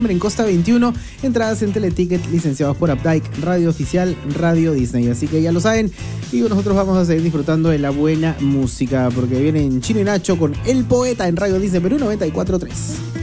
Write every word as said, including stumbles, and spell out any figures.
en Costa veintiuno, entradas en Teleticket, licenciados por Updike, Radio Oficial, Radio Disney. Así que ya lo saben, y nosotros vamos a seguir disfrutando de la buena música, porque vienen Chino y Nacho con El Poeta en Radio Disney Perú noventa y cuatro punto tres.